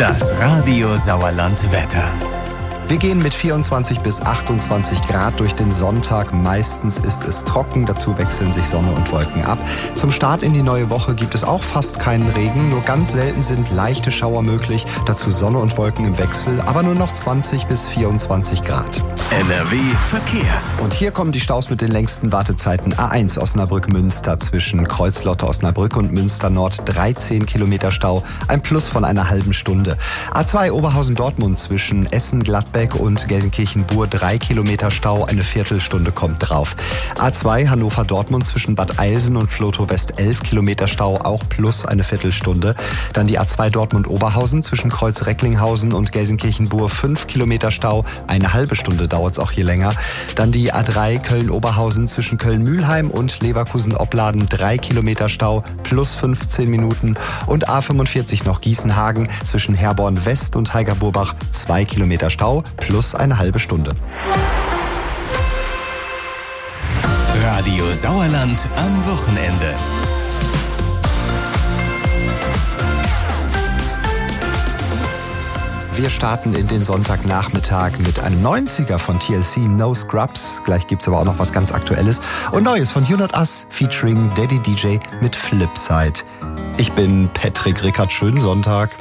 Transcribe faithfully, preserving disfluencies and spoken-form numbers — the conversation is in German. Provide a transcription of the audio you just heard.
Das Radio Sauerland Wetter. Wir gehen mit vierundzwanzig bis achtundzwanzig Grad durch den Sonntag. Meistens ist es trocken, dazu wechseln sich Sonne und Wolken ab. Zum Start in die neue Woche gibt es auch fast keinen Regen. Nur ganz selten sind leichte Schauer möglich. Dazu Sonne und Wolken im Wechsel, aber nur noch zwanzig bis vierundzwanzig Grad. N R W Verkehr. Und hier kommen die Staus mit den längsten Wartezeiten. A eins Osnabrück-Münster zwischen Kreuzlotte Osnabrück und Münster Nord dreizehn Kilometer Stau, ein Plus von einer halben Stunde. A zwei Oberhausen-Dortmund zwischen Essen-Gladbeck und Gelsenkirchen-Bur drei Kilometer Stau, eine Viertelstunde kommt drauf. A zwei Hannover-Dortmund zwischen Bad Eilsen und Flotow West elf Kilometer Stau, auch plus eine Viertelstunde. Dann die A zwei Dortmund-Oberhausen zwischen Kreuz-Recklinghausen und Gelsenkirchen-Bur fünf Kilometer Stau, eine halbe Stunde dauert es auch hier länger. Dann die A drei Köln-Oberhausen zwischen Köln-Mühlheim und Leverkusen-Opladen drei Kilometer Stau, plus fünfzehn Minuten. Und A fünfundvierzig noch Gießen-Hagen zwischen Herborn West und Heigerburbach zwei Kilometer Stau, plus eine halbe Stunde. Radio Sauerland am Wochenende. Wir starten in den Sonntagnachmittag mit einem neunziger von T L C, No Scrubs. Gleich gibt's aber auch noch was ganz Aktuelles. Und Neues von You Not Us featuring Daddy D J mit Flipside. Ich bin Patrick Rickard, schönen Sonntag.